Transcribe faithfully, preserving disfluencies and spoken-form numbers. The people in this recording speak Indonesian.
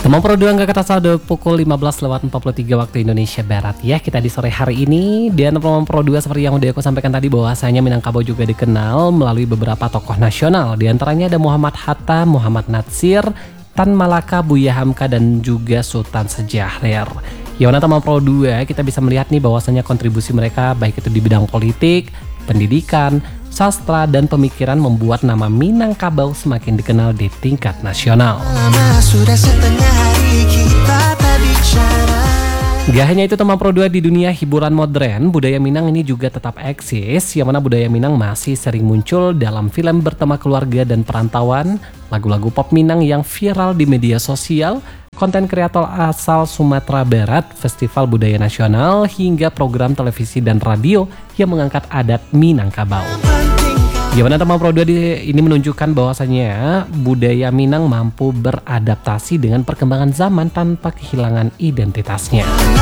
Teman Pro dua nggak kerasa udah pukul lima belas lewat empat puluh tiga waktu Indonesia Barat ya. Kita di sore hari ini. Dan teman Pro dua seperti yang udah aku sampaikan tadi bahwasanya Minangkabau juga dikenal melalui beberapa tokoh nasional. Di antaranya ada Muhammad Hatta, Muhammad Natsir, Tan Malaka, Buya Hamka, dan juga Sultan Syahrir. Ya, mana teman Pro dua kita bisa melihat nih bahwasanya kontribusi mereka baik itu di bidang politik, pendidikan, sastra, dan pemikiran membuat nama Minangkabau semakin dikenal di tingkat nasional. Gak hanya itu teman Pro dua, di dunia hiburan modern, budaya Minang ini juga tetap eksis, yang mana budaya Minang masih sering muncul dalam film bertema keluarga dan perantauan, lagu-lagu pop Minang yang viral di media sosial, konten kreator asal Sumatera Barat, festival budaya nasional, hingga program televisi dan radio yang mengangkat adat Minangkabau. Gimana teman Pro dua ini menunjukkan bahwasanya budaya Minang mampu beradaptasi dengan perkembangan zaman tanpa kehilangan identitasnya.